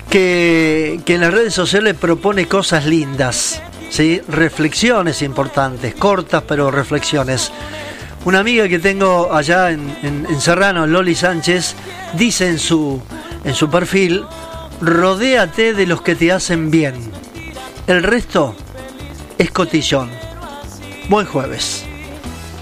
que en las redes sociales propone cosas lindas, ¿sí? Reflexiones importantes, cortas pero reflexiones. Una amiga que tengo allá en Serrano, Loli Sánchez, dice en su perfil: rodéate de los que te hacen bien, el resto es cotillón. Buen jueves.